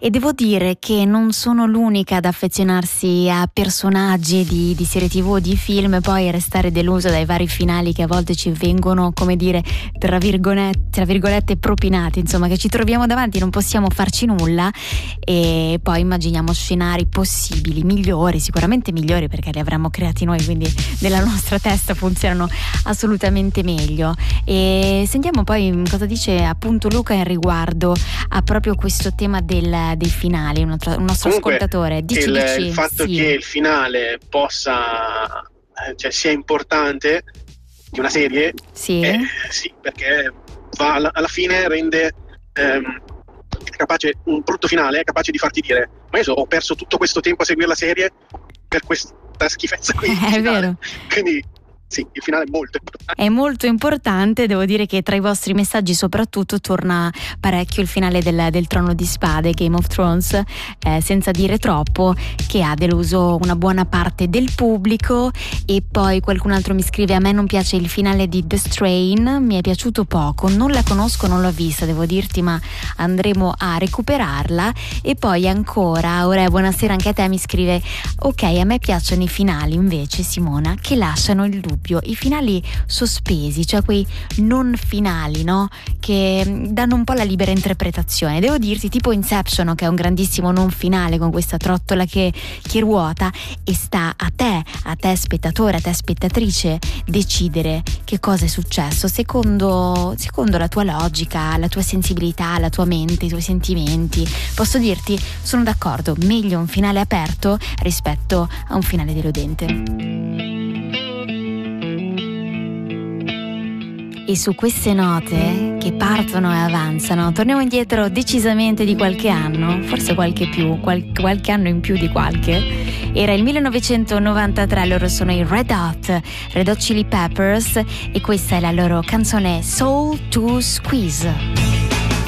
E devo dire che non sono l'unica ad affezionarsi a personaggi di serie TV o di film e poi restare delusa dai vari finali che a volte ci vengono, come dire, tra virgolette propinati, insomma, che ci troviamo davanti, non possiamo farci nulla e poi immaginiamo scenari possibili, migliori, sicuramente migliori perché li avremmo creati noi, quindi nella nostra testa funzionano assolutamente meglio. E sentiamo poi cosa dice appunto Luca in riguardo a proprio questo tema dei finali, un nostro Comunque, ascoltatore. Dici. il fatto sì. che il finale possa, cioè sia importante di una serie, Sì. Sì, perché alla fine rende capace, un brutto finale è capace di farti dire: ma io ho perso tutto questo tempo a seguire la serie per questa schifezza qui. È vero. Quindi sì, il finale è molto importante. È molto importante, devo dire che tra i vostri messaggi soprattutto torna parecchio il finale del Trono di Spade, Game of Thrones, senza dire troppo, che ha deluso una buona parte del pubblico. E poi qualcun altro mi scrive: a me non piace il finale di The Strain, mi è piaciuto poco, non la conosco, non l'ho vista, devo dirti, ma andremo a recuperarla. E poi ancora, ora buonasera anche a te, mi scrive: ok, a me piacciono i finali invece, Simona, che lasciano il dubbio, i finali sospesi, cioè quei non finali, no? Che danno un po' la libera interpretazione. Devo dirti, tipo Inception, che è un grandissimo non finale con questa trottola che ruota, e sta a te spettatore, a te spettatrice, decidere che cosa è successo secondo la tua logica, la tua sensibilità, la tua mente, i tuoi sentimenti. Posso dirti, sono d'accordo, meglio un finale aperto rispetto a un finale deludente. E su queste note che partono e avanzano torniamo indietro decisamente di qualche anno, forse qualche anno in più di qualche. Era il 1993, loro sono i Red Hot Chili Peppers e questa è la loro canzone Soul to Squeeze.